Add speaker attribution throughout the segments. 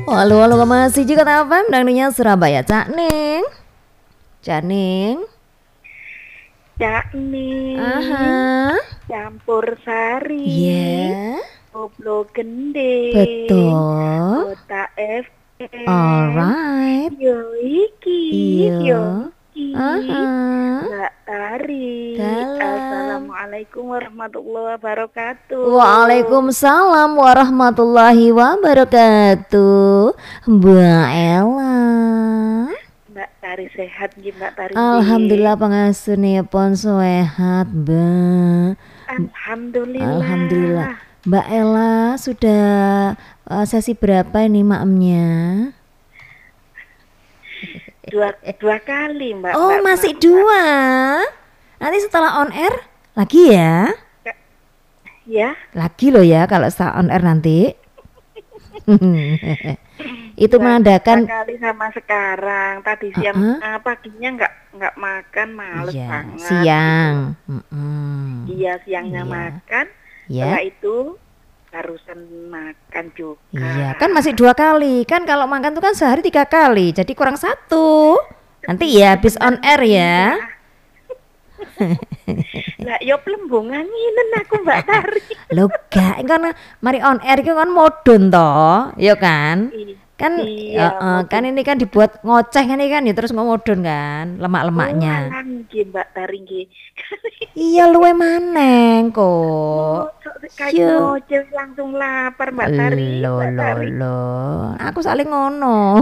Speaker 1: Halo, halo, masih juga FM Dangdunya Surabaya. Cak Ning. Cak Ning.
Speaker 2: Cak Ning.
Speaker 1: Aha.
Speaker 2: Campur sari.
Speaker 1: Yeah.
Speaker 2: Koplo gende.
Speaker 1: Betul.
Speaker 2: Kota FM.
Speaker 1: Alright.
Speaker 2: Yo iki.
Speaker 1: Iya.
Speaker 2: Yo iki.
Speaker 1: Aha.
Speaker 2: Mbak Tari.
Speaker 1: Dalam.
Speaker 2: Assalamualaikum warahmatullahi wabarakatuh.
Speaker 1: Waalaikumsalam warahmatullahi wabarakatuh. Mbak Ella.
Speaker 2: Mbak Tari sehat nggih Mbak Tari?
Speaker 1: Alhamdulillah pangasunipun sehat, Mbak.
Speaker 2: Alhamdulillah.
Speaker 1: Alhamdulillah. Mbak Ella sudah sesi berapa ini maamnya?
Speaker 2: Dua kali Mbak.
Speaker 1: Oh,
Speaker 2: Mbak,
Speaker 1: masih
Speaker 2: Mbak.
Speaker 1: dua. Nanti setelah on air lagi ya?
Speaker 2: Ya.
Speaker 1: Lagi loh ya kalau setelah on air nanti. Itu menandakan
Speaker 2: dua kali sama sekarang. Tadi siang paginya nggak makan, males
Speaker 1: iya,
Speaker 2: banget.
Speaker 1: siang.
Speaker 2: Gitu. Iya, siangnya
Speaker 1: Iya.
Speaker 2: makan.
Speaker 1: Ya.
Speaker 2: Setelah itu barusan makan juga.
Speaker 1: Iya, kan masih dua kali. Kan kalau makan tuh kan sehari 3 kali. Jadi kurang 1. Nanti ya habis on air ya.
Speaker 2: Lah, yo plembungan nginen aku Mbak Tari.
Speaker 1: Loh gak, kan mari on air itu kan modun toh, ya kan? Kan
Speaker 2: Iya,
Speaker 1: kan ini kan dibuat ngoceh kan ini kan ya terus ngomodun kan lemak-lemaknya.
Speaker 2: Oh, nggih Mbak Tari nggih.
Speaker 1: Iya luwe maneng kok.
Speaker 2: Kayak ngoceh langsung lapar Mbak Tari.
Speaker 1: Lo. Aku saling ngono.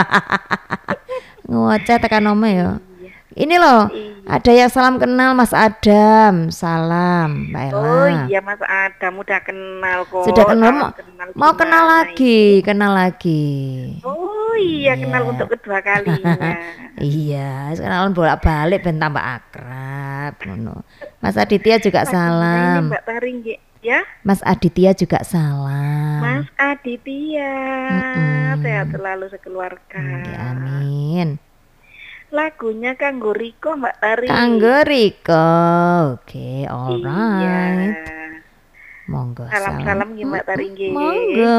Speaker 1: Ngoceh tekan ome ya. Ini loh, ada yang salam kenal Mas Adam. Salam, Mbak Ella.
Speaker 2: Oh iya Mas Adam udah kenal kok.
Speaker 1: Sudah kenal, mau kenal lagi,
Speaker 2: ini?
Speaker 1: kenal lagi.
Speaker 2: Oh iya, kenal untuk kedua kalinya.
Speaker 1: Iya, kenalan bolak-balik ben tambah akrab ngono. Mas Aditya juga salam.
Speaker 2: Mbak Tari nggih, ya.
Speaker 1: Mas Aditya juga salam.
Speaker 2: Mas Aditya, sehat selalu sekeluarga.
Speaker 1: Amin.
Speaker 2: Lagunya kanggo Riko Mbak Tari.
Speaker 1: Kanggo Riko. Oke, alright.
Speaker 2: Iya.
Speaker 1: Monggo.
Speaker 2: Salam-salam nggih Mbak Tari nggih.
Speaker 1: Monggo.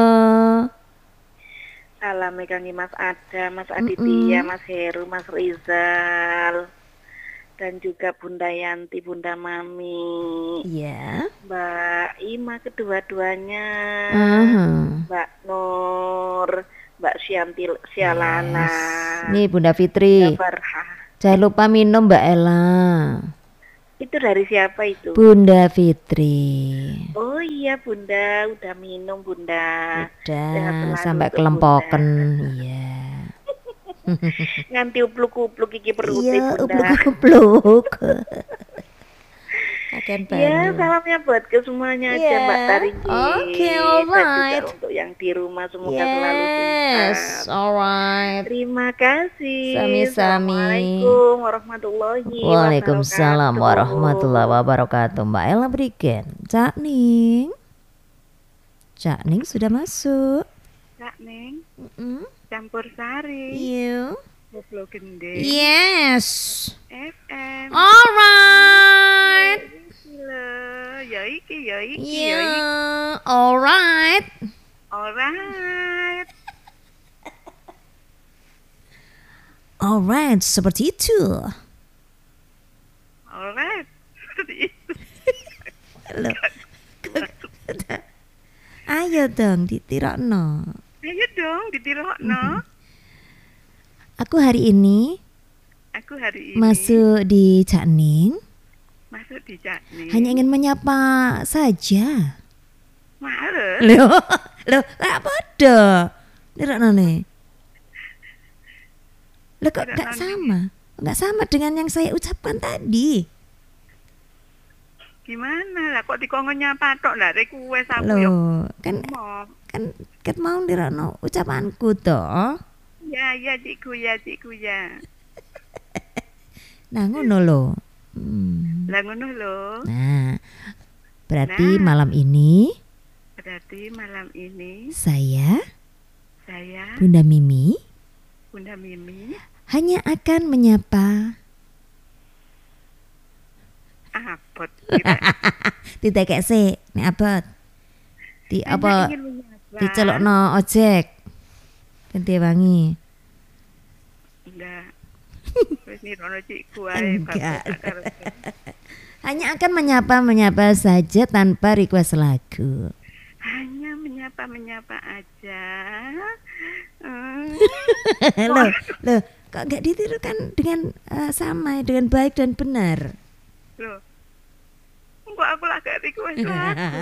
Speaker 2: Salam kangge Mas Adam, Mas Aditya, Mas Heru, Mas Rizal. Dan juga Bunda Yanti, Bunda Mami.
Speaker 1: Iya.
Speaker 2: Mbak Ima kedua-duanya. Mbak Nur, Mbak Sialana.
Speaker 1: Nih Bunda Fitri. Jangan lupa minum Mbak Ella.
Speaker 2: Itu dari siapa itu?
Speaker 1: Bunda Fitri.
Speaker 2: Oh iya Bunda, udah minum Bunda.
Speaker 1: Udah sampai kelempoken. Iya.
Speaker 2: Nganti upluk-upluk iki perutnya
Speaker 1: iya,
Speaker 2: Bunda.
Speaker 1: Upluk-upluk.
Speaker 2: Ya, salamnya buat ke semuanya aja Mbak Tari.
Speaker 1: Oke, alright.
Speaker 2: Dan juga untuk yang di rumah semoga selalu sehat.
Speaker 1: Alright.
Speaker 2: Terima kasih.
Speaker 1: Sami-sami.
Speaker 2: Assalamualaikum warahmatullahi
Speaker 1: Waalaikumsalam warahmatullahi wabarakatuh. Mbak Ella berikan. Cak Ning. Cak Ning sudah masuk.
Speaker 2: Cak Ning. Campur sari.
Speaker 1: Iya.
Speaker 2: Koplo gende.
Speaker 1: Yes.
Speaker 2: FM.
Speaker 1: Alright.
Speaker 2: Ya iki.
Speaker 1: Yeah. Alright. Alright, seperti itu.
Speaker 2: Alright.
Speaker 1: Loh. Ayo dong ditirokno.
Speaker 2: Ayo dong ditirokno.
Speaker 1: Aku hari ini masuk di Cak Ning. Hanya ingin menyapa saja.
Speaker 2: Males.
Speaker 1: Loh, kayak pada. Tirokno nih. Loh kok enggak sama? Enggak sama dengan yang saya ucapkan tadi.
Speaker 2: Gimana lah kok dikongkon nyapa tok lah rek kuwe sapu yo.
Speaker 1: Loh, kan ket mau ndirokno ucapanku toh.
Speaker 2: Ya cikgu ya.
Speaker 1: Nah ngono lho.
Speaker 2: Lah ngono lho.
Speaker 1: Nah, berarti malam ini saya Bunda Mimi hanya akan menyapa
Speaker 2: abot.
Speaker 1: Tidak kayak sih, nek abot. Di apa? Dicelokno ojek. Ganti wangi.
Speaker 2: Enggak. Wis nirono cikku ae
Speaker 1: Enggak.
Speaker 2: bapak karo.
Speaker 1: Hanya akan menyapa-menyapa saja tanpa request lagu.
Speaker 2: Hanya menyapa-menyapa aja. Hmm.
Speaker 1: Loh, kok nggak ditirukan dengan sama dengan baik dan benar?
Speaker 2: Loh. Kok aku lagi request lagu.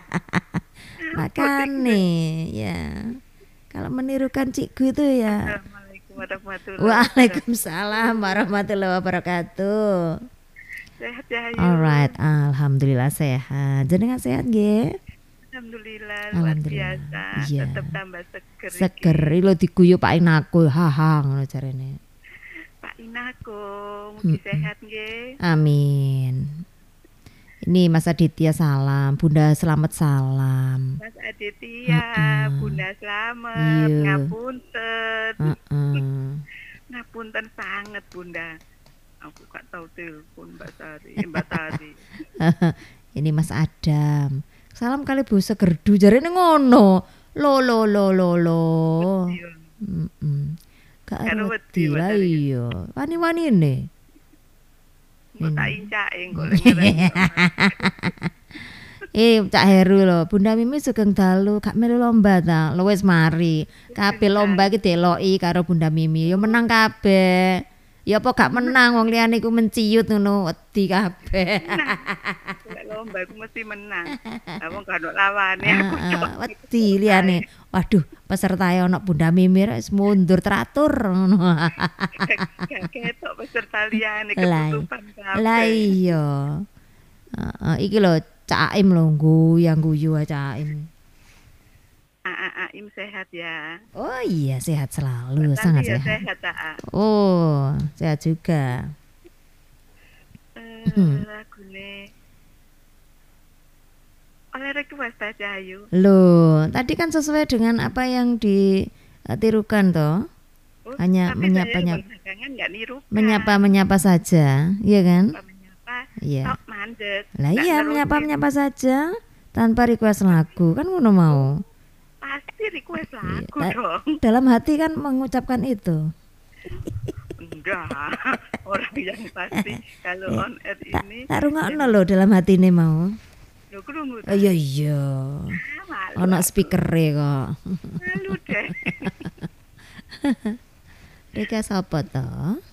Speaker 1: Makane ya. Kalau menirukan cikgu itu ya.
Speaker 2: Assalamualaikum warahmatullahi wabarakatuh.
Speaker 1: Waalaikumsalam warahmatullahi wabarakatuh.
Speaker 2: Sehat ya Ayu.
Speaker 1: Alright, alhamdulillah sehat. Jenengan sehat nggih?
Speaker 2: Alhamdulillah luar
Speaker 1: Alhamdulillah.
Speaker 2: biasa.
Speaker 1: Iya.
Speaker 2: Tetap tambah seger. iki.
Speaker 1: Seger lo diguyu Pak Inaku, haha ngono jarene.
Speaker 2: Pak Inako, mugi sehat nggih.
Speaker 1: Amin. Ini Mas Aditya salam, Bunda selamat salam.
Speaker 2: Mas Aditya, Bunda Slamet,
Speaker 1: Iya.
Speaker 2: ngapunten.
Speaker 1: Heeh.
Speaker 2: Ngapunten sangat Bunda. Aku gak tahu telepon Mbak Tari.
Speaker 1: Ini Mas Adam. Salam kali Bu Segerdu jarene ngono. Lo.
Speaker 2: Iya.
Speaker 1: Gak
Speaker 2: Karo
Speaker 1: wedi
Speaker 2: wedi,
Speaker 1: lah
Speaker 2: Mbak Tari.
Speaker 1: iya. Wani-wanine.
Speaker 2: Mbok tak incake engko lek
Speaker 1: Cak Heru lho, Bunda Mimi sugeng dalu, gak melu lomba ta. Lho wis mari. Kabeh lomba iki deloki karo Bunda Mimi. Ya menang kabeh. Ya apa gak menang wong liyane iku menciut ngono wedi kabeh.
Speaker 2: lek lomba aku mesti menang. Lah wong gak ono lawane aku.
Speaker 1: Wedi liyane. Waduh, pesertae ono Bunda Mimi wis mundur teratur ngono.
Speaker 2: Gak ketok peserta liyane
Speaker 1: Lah,
Speaker 2: ketutupan kabeh.
Speaker 1: Lah iya. Iki lho Cak Aim lho guyang-guyu Cak Aim.
Speaker 2: Aim sehat ya.
Speaker 1: Oh iya sehat selalu,
Speaker 2: Mbak
Speaker 1: sangat
Speaker 2: Tari ya
Speaker 1: sehat.
Speaker 2: sehat Aa.
Speaker 1: Oh, sehat juga.
Speaker 2: Lagune oleh request aja Ayu.
Speaker 1: Loh, tadi kan sesuai dengan apa yang ditirukan toh.
Speaker 2: Oh,
Speaker 1: Hanya
Speaker 2: tapi
Speaker 1: menyapa-nyapa.
Speaker 2: saya belakangan nggak nirukan.
Speaker 1: Menyapa-menyapa saja, iya kan?
Speaker 2: Menyapa,
Speaker 1: Iya.
Speaker 2: tok mandek.
Speaker 1: Lah
Speaker 2: Nggak
Speaker 1: iya
Speaker 2: nerusin.
Speaker 1: menyapa-menyapa saja tanpa request lagu kan ngono mau.
Speaker 2: Pasti request lagu
Speaker 1: Iya,
Speaker 2: dong.
Speaker 1: Dalam hati kan mengucapkan itu.
Speaker 2: Enggak, orang yang pasti kalau on air ini.
Speaker 1: Tak rungokno lho dalam hati ini mau.
Speaker 2: Lo krungu.
Speaker 1: Oh iya.
Speaker 2: Malu.
Speaker 1: Ono
Speaker 2: aku.
Speaker 1: speakere kok.
Speaker 2: Malu deh.
Speaker 1: Request apa toh?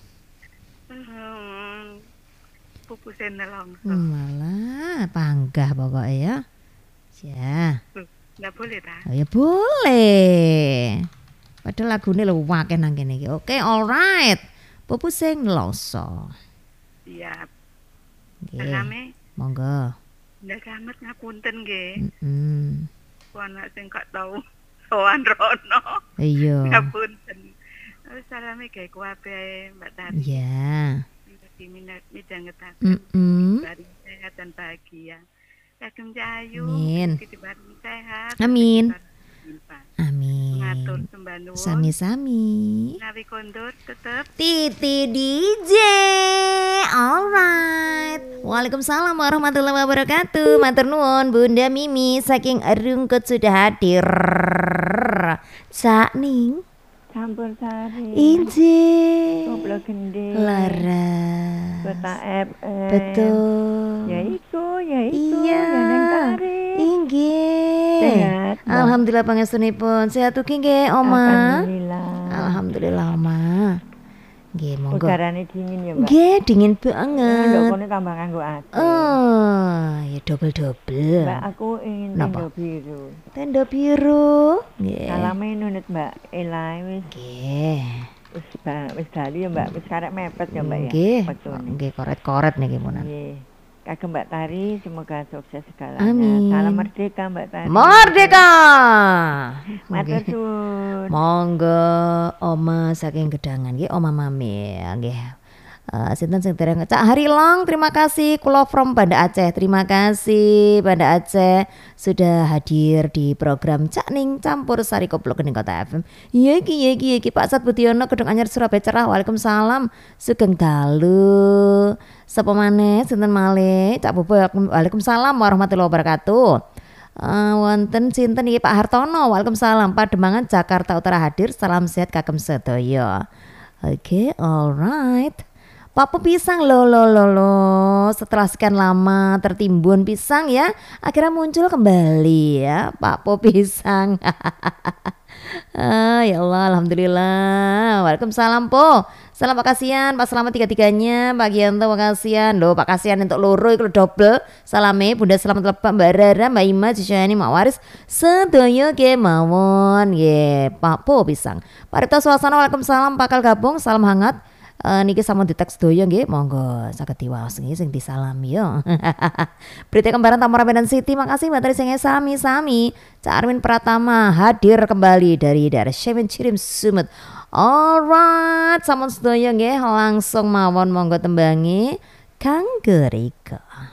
Speaker 2: Pupusen langsung.
Speaker 1: Malah panggah pokoknya ya. Ya.
Speaker 2: Nggak boleh ta?
Speaker 1: Oh, ya boleh. Padahal lagune lho akeh nang kene iki. Oke, alright. Pupu sing loso.
Speaker 2: Siap.
Speaker 1: Nggih.
Speaker 2: Salame,
Speaker 1: Monggo.
Speaker 2: ndak selamat ngapunten nggih.
Speaker 1: Heeh.
Speaker 2: Anak sing gak tau sowan rono.
Speaker 1: Iya.
Speaker 2: Ngapunten. Salame gawe kuwabe Mbak Tari.
Speaker 1: Iya.
Speaker 2: Diminat midhangetaken.
Speaker 1: Heeh.
Speaker 2: Bari sehat dan bahagia. Kagem Cahayu.
Speaker 1: Amin.
Speaker 2: Dibari sehat.
Speaker 1: Amin.
Speaker 2: Amin.
Speaker 1: Amin.
Speaker 2: Ngatur sembah nuwun.
Speaker 1: Sami-sami.
Speaker 2: Nawi kondur tetep.
Speaker 1: Titi DJ. Alright. Waalaikumsalam warahmatullahi wabarakatuh. Matur nuwun Bunda Mimi saking Rungkut sudah hadir. Cak Ning.
Speaker 3: Campur sari.
Speaker 1: Injih.
Speaker 3: Goblok gede.
Speaker 1: Lara.
Speaker 3: Kota FM.
Speaker 1: Betul.
Speaker 3: Ya iku.
Speaker 1: Iya.
Speaker 3: Ya neng tari.
Speaker 1: Inggih.
Speaker 3: Sehat.
Speaker 1: Alhamdulillah pangestunipun. Sehat ugi nggih, Oma?
Speaker 3: Alhamdulillah.
Speaker 1: Alhamdulillah, Oma. Nggih, monggo.
Speaker 3: Udarane dingin ya, Mbak.
Speaker 1: Nggih, dingin
Speaker 3: Ndok
Speaker 1: banget.
Speaker 3: kono tambah kanggo AC.
Speaker 1: Oh, ya double-double.
Speaker 3: Mbak, aku ingin
Speaker 1: Napa?
Speaker 3: tenda biru.
Speaker 1: Tenda biru. Nggih.
Speaker 3: Salame nunut Mbak Elai wis
Speaker 1: Nggih.
Speaker 3: wis dali ya, Mbak. Wis karek mepet ya, Mbak ya.
Speaker 1: Nggih.
Speaker 3: Wetune.
Speaker 1: Nggih, koret-koret niki munan.
Speaker 3: Nggih. Kagem Mbak Tari semoga sukses segalanya.
Speaker 1: Amin.
Speaker 3: Salam merdeka Mbak Tari.
Speaker 1: Merdeka.
Speaker 3: Matur
Speaker 1: Nggih.
Speaker 3: suwun.
Speaker 1: Monggo Oma saking Gedangan nggih, Oma Mami nggih. Sinten sing dereng Cak Harilong, terima kasih. Kula from Banda Aceh. Terima kasih Banda Aceh sudah hadir di program Cak Ning Campur Sari Koplok Gening Kota FM. Iya iki Pak Sat Budiono Gedung Anyar Surabaya Cerah. Waalaikumsalam. Sugeng dalu. Sapa maneh sinten malih? Cak Bobo. Waalaikumsalam warahmatullahi wabarakatuh. Wonten sinten iki Pak Hartono. Waalaikumsalam. Pademangan Jakarta Utara hadir. Salam sehat kagem sedaya. Oke, alright. Pak Po pisang lo. Setelah sekian lama tertimbun pisang ya, akhirnya muncul kembali ya Pak Po pisang. Ya Allah, alhamdulillah. Waalaikumsalam Po. Salam Pak Kasian, Pak Selamat tiga-tiganya, Pak Gianto Pak Kasian. Loh Pak Kasian untuk loro iku double. Salame Bunda Selamat Lebak, Mbak Rara, Mbak Ima, Cisyani, Mak Waris. Sedaya kemawon nggih Pak Po pisang. Pak Rito Suasana, Waalaikumsalam Pak Kal Gabung, salam hangat. Niki sampun diteks doyo nggih, monggo saged diwaos nggih sing disalami yo. Berita Kembaran Tamara Medan City, makasih Mbak Tari sing sami-sami. Cak Arwin Pratama hadir kembali dari daerah Shemen Cirim Sumet. Alright, sampun sedaya nggih langsung mawon monggo tembangi Kang Gerika.